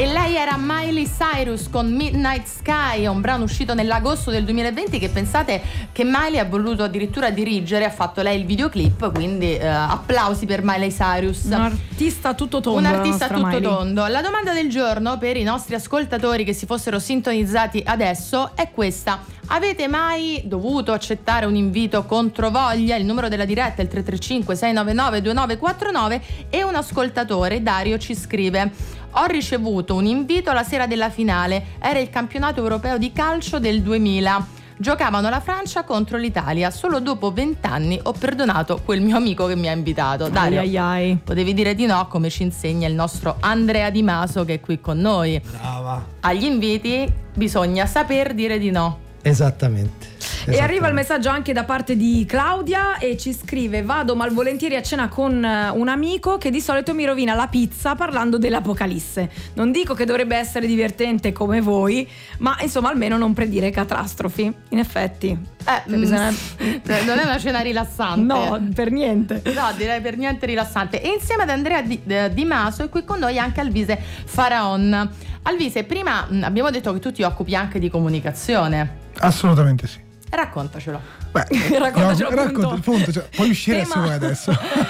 E lei era Miley Cyrus con Midnight Sky, un brano uscito nell'agosto del 2020 che pensate che Miley ha voluto addirittura dirigere, ha fatto lei il videoclip, quindi applausi per Miley Cyrus. Un artista tutto tondo. Un artista tutto Miley. tondo. La domanda del giorno per i nostri ascoltatori che si fossero sintonizzati adesso è questa: avete mai dovuto accettare un invito controvoglia? Il numero della diretta è il 335 699 2949 e un ascoltatore, Dario, ci scrive: ho ricevuto un invito la sera della finale, era il campionato europeo di calcio del 2000, giocavano la Francia contro l'Italia, solo dopo 20 anni ho perdonato quel mio amico che mi ha invitato. Dario, ai. potevi dire di no, come ci insegna il nostro Andrea Di Maso che è qui con noi. Brava. Agli inviti bisogna saper dire di no. Esattamente. E arriva il messaggio anche da parte di Claudia e ci scrive: vado malvolentieri a cena con un amico che di solito mi rovina la pizza parlando dell'apocalisse. Non dico che dovrebbe essere divertente come voi, ma insomma almeno non predire catastrofi. In effetti non è una cena rilassante. No, per niente. No, direi per niente rilassante. E insieme ad Andrea Di Maso è qui con noi anche Alvise Faraon. Alvise, prima abbiamo detto che tu ti occupi anche di comunicazione. Assolutamente sì. Raccontacelo. Beh, Raccontacelo, racconta, punto. Cioè, puoi uscire se vuoi adesso.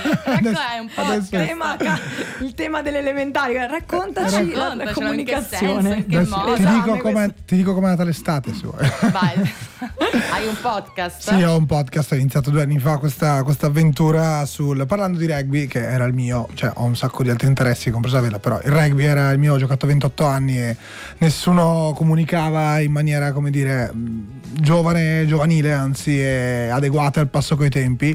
È un po' il tema delle elementari. Raccontaci la comunicazione. In che modo? Ti dico com'è andata l'estate, se vuoi. Vai. Hai un podcast? Sì, ho un podcast, ho iniziato 2 anni fa questa avventura parlando di rugby, che era il mio, cioè ho un sacco di altri interessi, compreso la vela, però il rugby era il mio, ho giocato a 28 anni e nessuno comunicava in maniera, come dire, giovanile, anzi adeguata al passo coi tempi.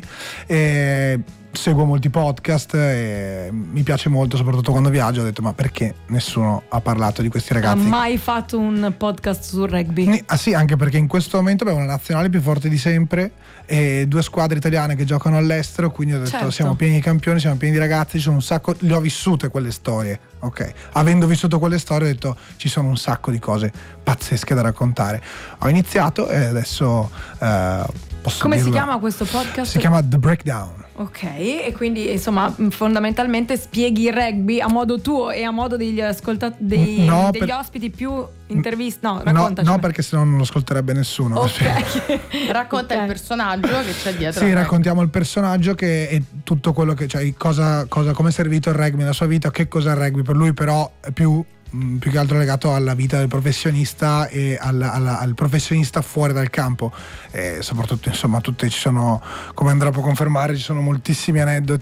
E seguo molti podcast e mi piace molto, soprattutto quando viaggio. Ho detto: ma perché nessuno ha parlato di questi ragazzi? Ha mai fatto un podcast sul rugby? Sì, anche perché in questo momento abbiamo una nazionale più forte di sempre e 2 squadre italiane che giocano all'estero, quindi ho detto: certo, siamo pieni di campioni, siamo pieni di ragazzi, ci sono un sacco, le ho vissute quelle storie, ok? Avendo vissuto quelle storie ho detto: ci sono un sacco di cose pazzesche da raccontare. Ho iniziato e adesso posso Come dirlo. si chiama questo podcast? Si chiama The Breakdown. Ok, e quindi insomma fondamentalmente spieghi il rugby a modo tuo e a modo degli degli ospiti più interviste. No, raccontaci. No, perché sennò non lo ascolterebbe nessuno. Ok. Racconta il personaggio che c'è dietro. Sì, raccontiamo il personaggio che è tutto quello che, cioè, come è servito il rugby nella sua vita, che cos'è il rugby per lui, però è più che altro legato alla vita del professionista e al professionista fuori dal campo. E soprattutto, insomma, ci sono, come Andrea può confermare, ci sono moltissimi aneddoti